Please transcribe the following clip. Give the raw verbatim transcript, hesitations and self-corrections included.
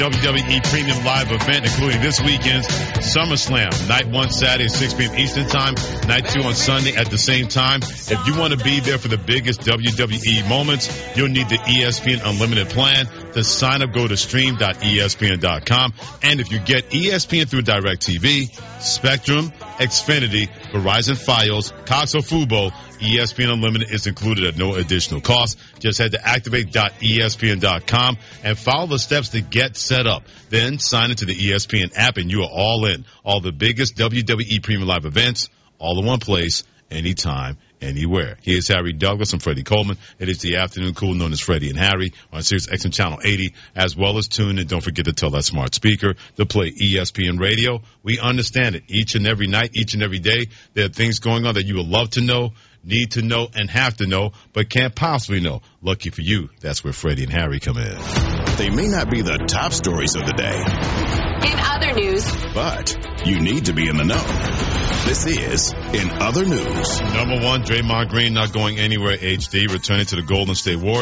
W W E Premium Live event, including this weekend's SummerSlam. Night one Saturday at six p.m. Eastern Time. Night two on Sunday at the same time. If you want to be there for the biggest W W E moments, you'll need the E S P N Unlimited plan. To sign up, go to stream dot E S P N dot com. And if you get E S P N through DirecTV, Spectrum, Xfinity, Verizon Fios, Cox or Fubo, E S P N Unlimited is included at no additional cost. Just head to activate dot E S P N dot com and follow the steps to get set up. Then sign into the E S P N app and you are all in. All the biggest W W E Premium Live events, all in one place, anytime, anywhere. Here's Harry Douglas and Freddie Coleman. It is the afternoon cool known as Freddie and Harry on Sirius X M Channel eighty, as well as tune in. Don't forget to tell that smart speaker to play E S P N Radio. We understand it each and every night, each and every day. There are things going on that you would love to know, need to know, and have to know, but can't possibly know. Lucky for you, that's where Freddie and Harry come in. They may not be the top stories of the day. In other news. But you need to be in the know. This is In Other News. Number one, Draymond Green not going anywhere, H D, returning to the Golden State Warriors.